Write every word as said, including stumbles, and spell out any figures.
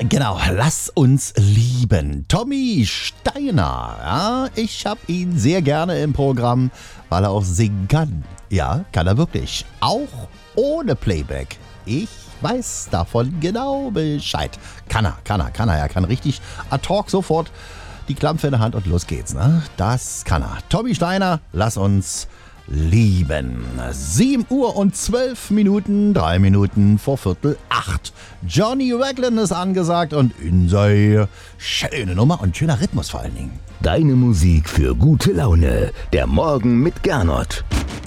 Genau, lass uns lieben. Tommy Steiner, ja, ich habe ihn sehr gerne im Programm, weil er auch singen kann. Ja, kann er wirklich. Auch ohne Playback. Ich weiß davon genau Bescheid. Kann er, kann er, kann er. Er kann richtig ad hoc sofort die Klampfe in der Hand und los geht's. Ne? Das kann er. Tommy Steiner, lass uns lieben. sieben Uhr und zwölf Minuten, drei Minuten vor Viertel acht. Johnny Ragland ist angesagt und Insei. Schöne Nummer und schöner Rhythmus vor allen Dingen. Deine Musik für gute Laune. Der Morgen mit Gernot.